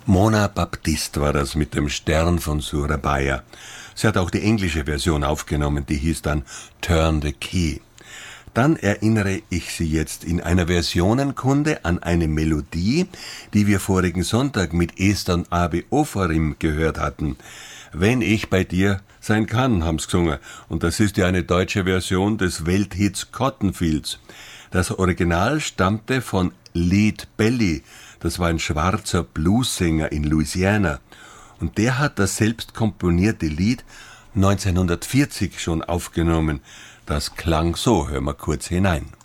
Mona Baptiste war das mit dem Stern von Surabaya. Sie hat auch die englische Version aufgenommen, die hieß dann Turn the Key. Dann erinnere ich Sie jetzt in einer Versionenkunde an eine Melodie, die wir vorigen Sonntag mit Esther Abi Ofarim gehört hatten. Wenn ich bei dir sein kann, haben's gesungen. Und das ist ja eine deutsche Version des Welthits Cottonfields. Das Original stammte von Lead Belly. Das war ein schwarzer Bluessänger in Louisiana. Und der hat das selbst komponierte Lied 1940 schon aufgenommen. Das klang so, hören wir kurz hinein.